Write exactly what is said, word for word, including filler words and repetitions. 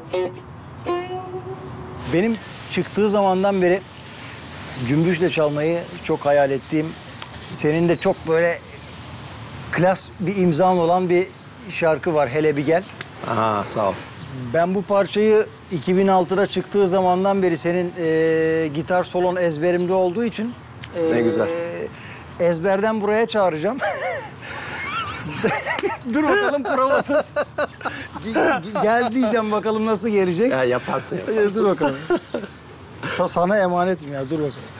Benim çıktığı zamandan beri cümbüşle çalmayı çok hayal ettiğim, senin de çok böyle klas bir imzan olan bir şarkı var. Hele bir gel. Aha, sağ ol. Ben bu parçayı iki bin altıda çıktığı zamandan beri senin e, gitar solon ezberimde olduğu için e, Ne güzel. ezberden buraya çağıracağım. Dur bakalım provasız. Gel diyeceğim bakalım nasıl gelecek. Ya yaparsın, yaparsın. Dur bakalım. Sa- sana emanetim ya, dur bakalım.